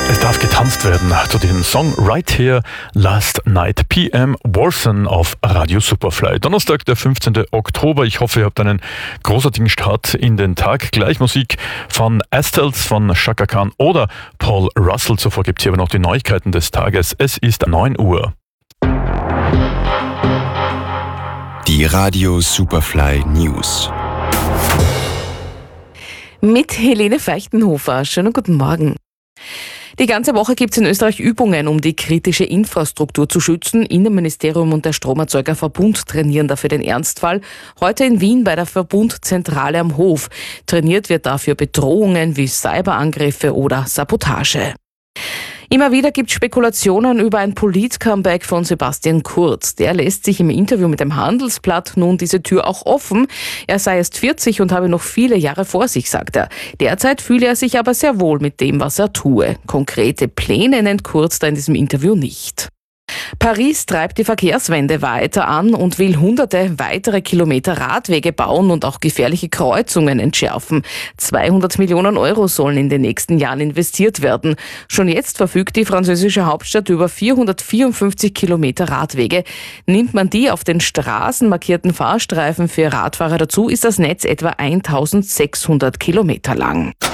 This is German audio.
Es darf getanzt werden zu diesem Song Right Here, Last Night PM, Warson auf Radio Superfly. Donnerstag, der 15. Oktober. Ich hoffe, ihr habt einen großartigen Start in den Tag. Gleich Musik von Astels, von Chaka Khan oder Paul Russell. Zuvor gibt es hier aber noch die Neuigkeiten des Tages. Es ist 9 Uhr. Die Radio Superfly News. Mit Helene Feichtenhofer. Schönen guten Morgen. Die ganze Woche gibt es in Österreich Übungen, um die kritische Infrastruktur zu schützen. Innenministerium und der Stromerzeugerverbund trainieren dafür den Ernstfall. Heute in Wien bei der Verbundzentrale am Hof. Trainiert wird dafür Bedrohungen wie Cyberangriffe oder Sabotage. Immer wieder gibt es Spekulationen über ein Polit-Comeback von Sebastian Kurz. Der lässt sich im Interview mit dem Handelsblatt nun diese Tür auch offen. Er sei erst 40 und habe noch viele Jahre vor sich, sagt er. Derzeit fühle er sich aber sehr wohl mit dem, was er tue. Konkrete Pläne nennt Kurz da in diesem Interview nicht. Paris treibt die Verkehrswende weiter an und will hunderte weitere Kilometer Radwege bauen und auch gefährliche Kreuzungen entschärfen. 200 Millionen Euro sollen in den nächsten Jahren investiert werden. Schon jetzt verfügt die französische Hauptstadt über 454 Kilometer Radwege. Nimmt man die auf den Straßen markierten Fahrstreifen für Radfahrer dazu, ist das Netz etwa 1600 Kilometer lang.